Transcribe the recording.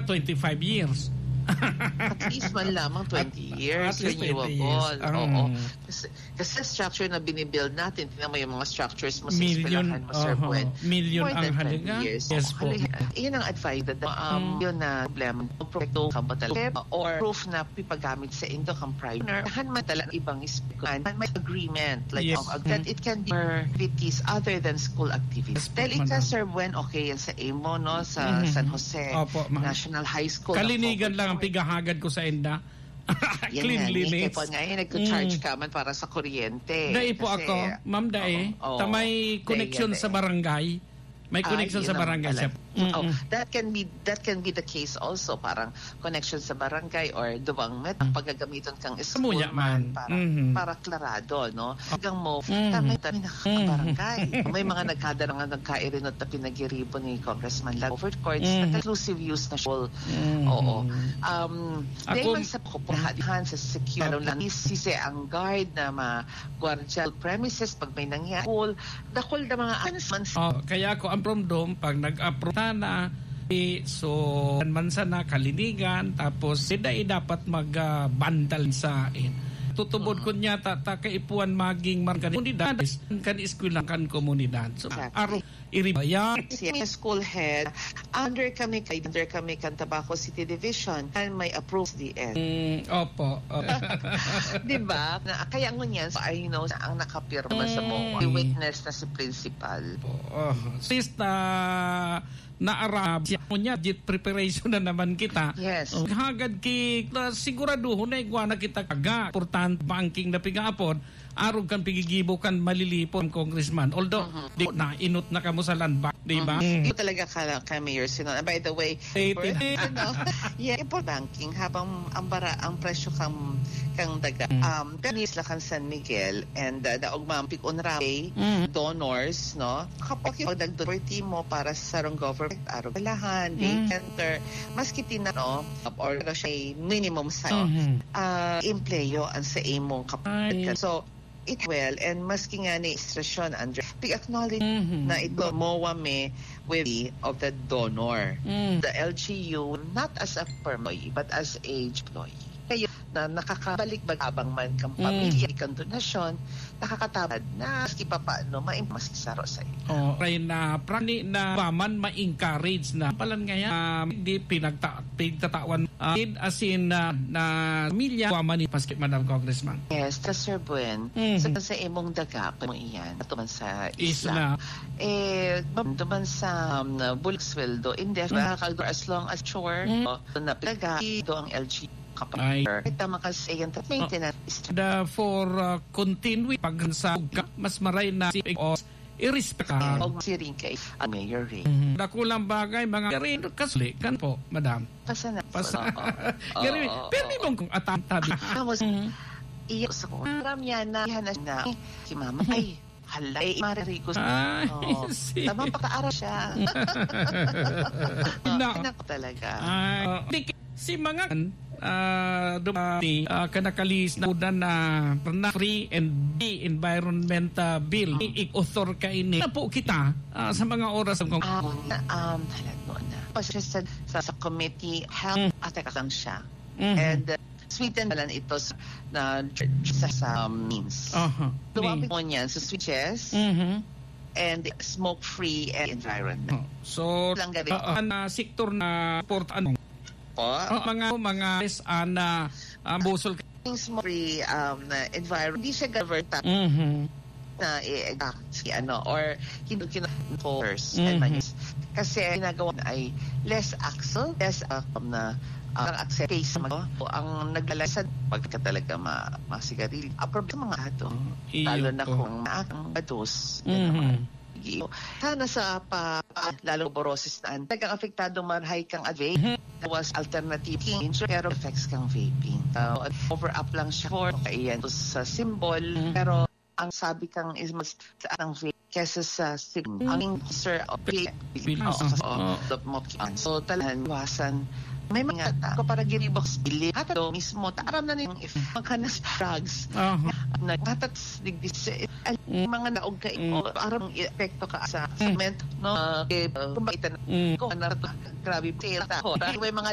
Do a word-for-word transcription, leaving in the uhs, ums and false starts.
twenty-five years. At least man lamang twenty At- years, at least twenty renewable. years. Oo. Um, Kasi, kasi structure na binibuild natin, tingnan mo yung mga structures mo sa Million, eskwelahan mo, Sir uh-huh. Gwen. Million More ang than twenty halaga? years. Yes Oh, po. halaga. Iyan ang advice that um, Mm. yun na problema. Protecto ka ba talaga? Or proof na pipagamit sa Indo kang primer. Tahan man talaga ibang eskwelahan. May agreement. Like, Yes. oh, that it can be for activities other than school activities. Yes, Dahil ika, madam. Sir Gwen, okay yan sa A M O, no? Sa Mhm. San Jose Opo, ma'am. National High School. Kalinigan Na lang ang pigahagad ko sa enda. Cleanliness. Yan nga, nga eh, nag-charge ka man para sa kuryente. Dai po Kasi- ako, ma'am Dai, Oo, oo. ta may connection Dai, sa dai. barangay. May connection Ay, sa yun ang barangay pala. siya. Oh, Mm-mm. that can be that can be the case also, parang connection sa barangay or duwang met ang paggagamitan kang school Kamuya man man. para Mhm. para klarado, no? Hanggang mo Mhm. tamay tamay nakakabarangay. May mga nagkadara nga nagkairinot na pinagiribo ni Congressman Lag over courts Mhm. na inclusive use na siya. Mhm. Oo. Um, Ako- dahil man sa pagpapahadihan sa secure lang isisi ang guard na ma-guardial premises pag may nangyari. Dakol na mga answers. Oh, kaya ako ang promdom pag nag-approve na eh, so mansa na kalinigan tapos sila eh, dapat mag-bandal sa in. Tutubod ko niya ta, ta kaipuan maging mga komunidad kan eskwela kan komunidad. So Exactly. aro iribaya Si school head, under kami kay under kami kan Tabaco City Division and may approved D S. mm, opo. Di ba? Na, kaya ngunyan, so I know na ang nakapirma sa mo, Mm. witness na si principal. Oh, sis na naarab siya mo niya jet preparation na naman kita. Yes. Oh, hagad ki na siguraduho na igwa na kita kaga important banking na pigapon arog kan pigigibo kan malilipon congressman although Mhm. di na inut na kamo sa land bank di ba? Mm. Ito talaga ka, ka Mayor Sinon. And by the way, Eh, for, tin- ano, yeah, for banking, habang ang bara, ang presyo kang, kang daga, um, kanis la kan San Miguel, and uh, daog mampik unrape, Mm. donors, no? Kapag yung dagdorty mo para sa sarong government, araw balahan, day Mm. center, maski tina, no? Or ano siya, minimum sa, Mhm. uh, empleyo ang sa imong Ay. kapatid. So, it well, and maski nga ni expression under, acknowledge Mhm. na ito mowa me with the of the donor. Mm. The L G U, not as a employee, but as a employee. Kayo na nakakabalik bagabang man kang pamilya, kang donasyon, nakakatabad na maski pa paano, maimas saro sa iyo. Oh, kaya na prani na baman ma-encourage na palan ngayon uh, hindi pinagta pinagtatawan uh, as in uh, na pamilya waman ni paskit Madam Congressman. Yes, tas Sir Buen, Mhm. sa, sa imong daga pa mo iyan, ato man sa Isla. isla. Eh, duman sa um, Bulksweldo, hindi, mm. as long as sure, Mm. no, na pinaga, ito ang L G Ay. kapag tama kasi yung maintenance. The for uh, continue pag sa ka, mas maray na si o i-respect ka. Og si rin kay ang mayor rin. Mhm. Dakulang bagay mga rin kasli kan po Madam. Pasa na. Pasa. Oo. Gari, Oo. pero di mong kung atatabi. Tapos, Mhm. iyo sa ko. Maram niya na, na, na, si mama, ay, hala, eh, maririgo Ay, Oo. si- Tamang pagkaara siya. Na. Anak ko talaga. Ay, di- si mga uh, dumati uh, kanakalis na udan na na free and B environment uh, bill i-author ka ini na po kita uh, sa mga oras ng Um, um, halag mo na. Kasi sa, sa, sa committee, health, Mm. attack lang siya. Mhm. And, uh, sweeten na lang ito sa, na, sa, sa means. Aha. Lumapit mo niyan sa switches Mhm. and smoke-free and environment. Oh, so Lang gabi. uh, uh, na sektor na port ano Po, uh, mga mga is ana uh, busol smoke-free um, na environment, hindi siya governed mhm na i-exact si ano, or hindi kinapors. Mhm. Kasi ginagawa na ay less axle, less um, na ang uh, accept case mo, ang naglalasad pagka talaga ma masigaril. Approve sa mga ato. Lalo na kung maakang bados. Mhm. Sana sa pa, pa lalo borosis na talagang apektado marhay kang vape. There was alternative danger pero effects kang vaping. Uh, over up lang siya for kaiyan sa symbol, pero ang sabi kang is mas sa ang vape kesa sa symbol. Ang sir of vape so talagang iwasan. May mga ako para giribos bili at do mismo taram na yung if magkanas drugs Aha. na tatats digdis mga naog ka imo aram epekto ka sa cement no kay kumbaita Mm. ko na grabe tail ta may mga